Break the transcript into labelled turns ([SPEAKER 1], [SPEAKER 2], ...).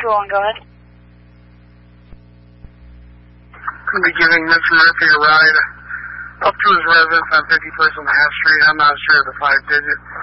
[SPEAKER 1] 321, go ahead.
[SPEAKER 2] Could be giving Mr. Murphy a ride up to his residence on 51st and Half Street. I'm not sure of the 5 digit.